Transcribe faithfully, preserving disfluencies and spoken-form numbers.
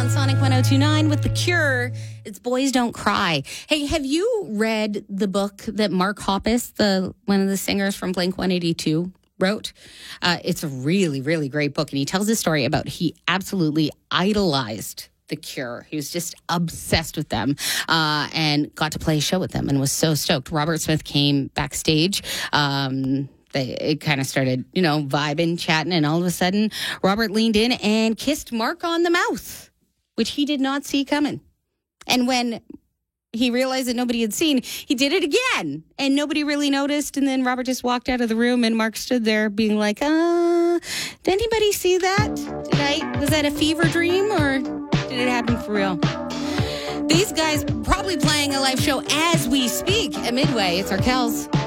on Sonic one oh two point nine with The Cure. It's Boys Don't Cry. Hey, have you read the book that Mark Hoppus, the one of the singers from Blink one eighty-two, wrote? Uh, it's a really, really great book. And he tells a story about he absolutely idolized The Cure. He was just obsessed with them uh, and got to play a show with them and was so stoked. Robert Smith came backstage. Um, they it kind of started, you know, vibing, chatting, and all of a sudden, Robert leaned in and kissed Mark on the mouth, which he did not see coming. And when he realized that nobody had seen, he did it again, and nobody really noticed. And then Robert just walked out of the room, and Mark stood there being like, uh, did anybody see that? Did I, was that a fever dream, or did it happen for real? These guys probably playing a live show as we speak at Midway. It's Arkells.